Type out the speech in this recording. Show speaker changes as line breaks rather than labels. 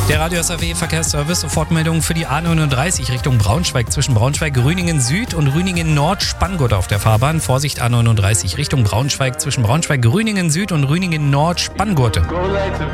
Der Radio SAW Verkehrsservice, Sofortmeldung für die A39 Richtung Braunschweig zwischen Braunschweig-Rüningen Süd und Rüningen Nord Spanngurt auf der Fahrbahn. Vorsicht A39 Richtung Braunschweig zwischen Braunschweig-Rüningen Süd und Rüningen Nord Spanngurte.